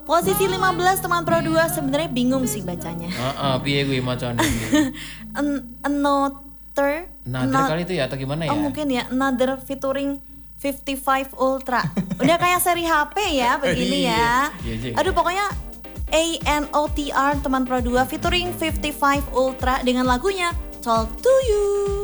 Posisi 15 teman Pro 2 sebenarnya bingung sih bacanya. Piye gue macane. Another Kali itu ya atau gimana ya? Oh mungkin ya, Another featuring 55 Ultra. Udah kayak seri HP ya begini ya. Aduh pokoknya ANOTR teman Pro 2 featuring 55 Ultra dengan lagunya Talk to You.